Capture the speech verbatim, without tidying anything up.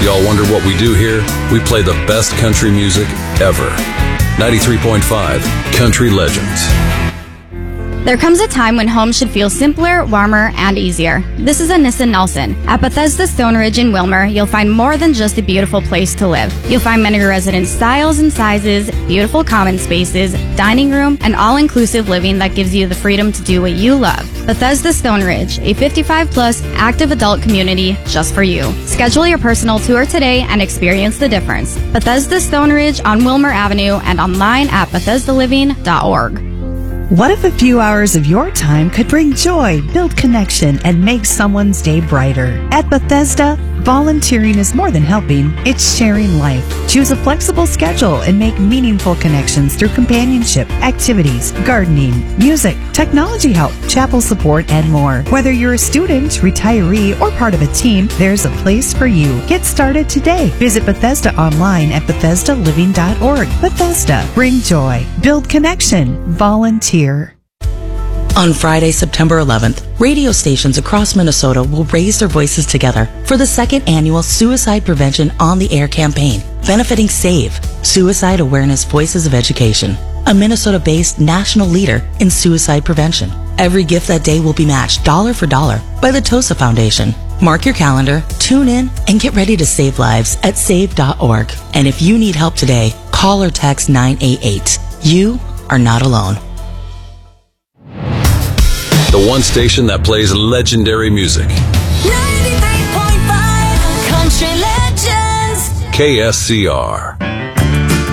Y'all wonder what we do here? We play the best country music ever. ninety-three point five Country Legends. There comes a time when home should feel simpler, warmer, and easier. This is Anissa Nelson. At Bethesda Stone Ridge in Wilmer, you'll find more than just a beautiful place to live. You'll find many resident styles and sizes, beautiful common spaces, dining room, and all-inclusive living that gives you the freedom to do what you love. Bethesda Stone Ridge, a fifty-five plus active adult community just for you. Schedule your personal tour today and experience the difference. Bethesda Stone Ridge on Wilmer Avenue and online at bethesda living dot org. What if a few hours of your time could bring joy, build connection, and make someone's day brighter? At Bethesda, volunteering is more than helping, it's sharing life. Choose a flexible schedule and make meaningful connections through companionship, activities, gardening, music, technology help, chapel support, and more. Whether you're a student, retiree, or part of a team, there's a place for you. Get started today. Visit Bethesda online at bethesda living dot org. Bethesda, bring joy, build connection, volunteer. On Friday, September eleventh, radio stations across Minnesota will raise their voices together for the second annual Suicide Prevention on the Air campaign, benefiting SAVE, Suicide Awareness Voices of Education, a Minnesota-based national leader in suicide prevention. Every gift that day will be matched dollar for dollar by the TOSA Foundation. Mark your calendar, tune in, and get ready to save lives at save dot org. And if you need help today, call or text nine eight eight. You are not alone. The one station that plays legendary music. ninety-three point five Country Legends. K S C R.